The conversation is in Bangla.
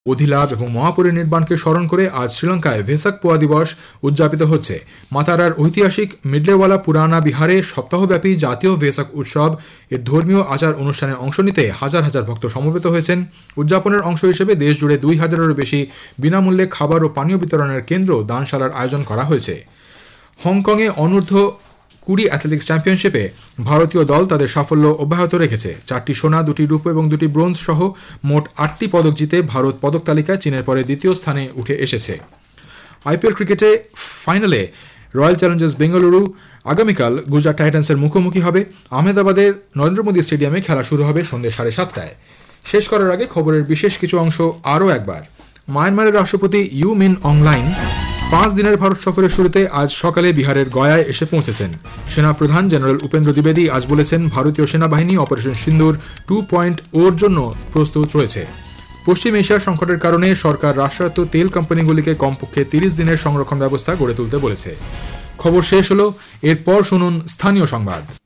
অধিলাভ এবং মহাপরিনির্বাণকে স্মরণ করে আজ শ্রীলঙ্কায় ভেসাক পোয়া দিবস উদযাপিত হচ্ছে। মাতারার ঐতিহাসিক মিডলেওয়ালা পুরানা বিহারে সপ্তাহব্যাপী জাতীয় ভেসাক উৎসব এর ধর্মীয় আচার অনুষ্ঠানে অংশ নিতে হাজার হাজার ভক্ত সমবেত হয়েছেন। উদযাপনের অংশ হিসেবে দেশ জুড়ে 2000-এরও বেশি বিনামূল্যে খাবার ও পানীয় বিতরণের কেন্দ্র দানশালার আয়োজন করা হয়েছে। হংকংয়ে অনূর্ধ্ব 20 অ্যাথলেটিক্স চ্যাম্পিয়নশিপে ভারতীয় দল তাদের সাফল্য অব্যাহত রেখেছে। 4টি সোনা, 2টি রূপো এবং 2টি ব্রোঞ্জ সহ মোট 8টি পদক জিতে ভারত পদক তালিকায় চীনের পরে দ্বিতীয় স্থানে উঠে এসেছে। আইপিএল ক্রিকেটে ফাইনালে রয়্যাল চ্যালেঞ্জার্স বেঙ্গালুরু আগামীকাল গুজরাট টাইটান্সের মুখোমুখি হবে। আহমেদাবাদের নরেন্দ্র মোদী স্টেডিয়ামে খেলা শুরু হবে সন্ধ্যে 7:30টায়। শেষ করার আগে খবরের বিশেষ কিছু অংশ আরও একবার। মায়ানমারের রাষ্ট্রপতি ইউ মিন অংলাইন 5 দিনের ভারত সফরের শুরুতে আজ সকালে বিহারের গয়ায় এসে পৌঁছেছেন। সেনাপ্রধান জেনারেল উপেন্দ্র দ্বিবেদী আজ বলেছেন, ভারতীয় সেনাবাহিনী অপারেশন সিন্দুর 2.0-র জন্য প্রস্তুত রয়েছে। পশ্চিম এশিয়ার সংকটের কারণে সরকার রাষ্ট্রায়ত্ত তেল কোম্পানিগুলিকে কমপক্ষে 30 দিনের সংরক্ষণ ব্যবস্থা গড়ে তুলতে বলেছে। খবর শেষ হলো, এরপর শুনুন স্থানীয় সংবাদ।